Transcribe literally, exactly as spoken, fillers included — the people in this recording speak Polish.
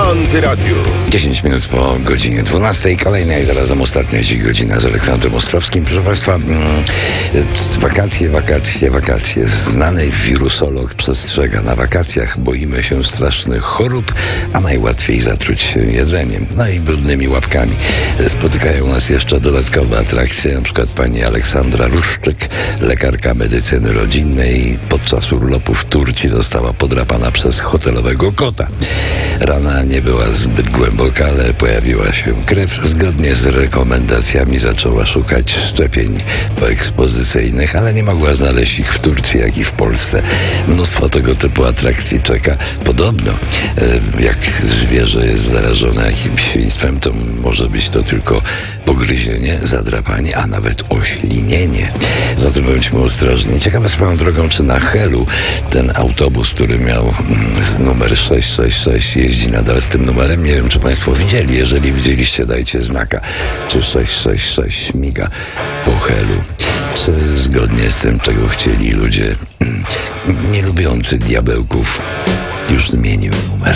Antyradiu. dziesięć minut po godzinie dwunastej. Kolejna i zarazem ostatnia dziś godzina z Aleksandrem Ostrowskim. Proszę Państwa, mm, wakacje, wakacje, wakacje. Znany wirusolog przestrzega: na wakacjach boimy się strasznych chorób, a najłatwiej zatruć się jedzeniem, no i brudnymi łapkami. Spotykają nas jeszcze dodatkowe atrakcje, na przykład pani Aleksandra Ruszczyk, lekarka medycyny rodzinnej, podczas urlopu w Turcji została podrapana przez hotelowego kota. Rana nie była zbyt głęboka, ale pojawiła się krew. Zgodnie z rekomendacjami zaczęła szukać szczepień poekspozycyjnych, ale nie mogła znaleźć ich w Turcji, jak i w Polsce. Mnóstwo tego typu atrakcji czeka. Podobno, jak zwierzę jest zarażone jakimś świństwem, to może być to tylko pogryzienie, zadrapanie, a nawet oślinienie. Zatem bądźmy ostrożni. Ciekawe swoją drogą, czy na Helu ten autobus, który miał numer sześć sześć sześć, jeździ nadal z tym numerem. Nie wiem, czy Państwo widzieli. Jeżeli widzieliście, dajcie znaka, czy sześć sześć sześć miga po Helu. Czy zgodnie z tym, czego chcieli ludzie nie lubiący diabełków, już zmienił numer.